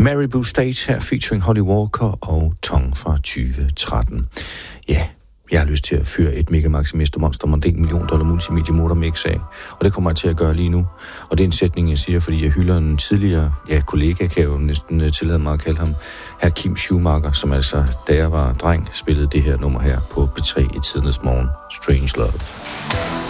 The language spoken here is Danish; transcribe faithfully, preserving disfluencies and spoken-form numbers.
Maribou State her, featuring Holly Walker og Tong fra tyve tretten. Ja, jeg har lyst til at fyre et Mega Maximister Monster Monding million dollar multimedia motor mix af, og det kommer jeg til at gøre lige nu. Og det er en sætning, jeg siger, fordi jeg hylder en tidligere ja, kollega, kan jeg jo næsten tillade mig at kalde ham, herr Kim Schumacher, som altså, da jeg var dreng, spillede det her nummer her på P tre i tidernes morgen. Strange Love.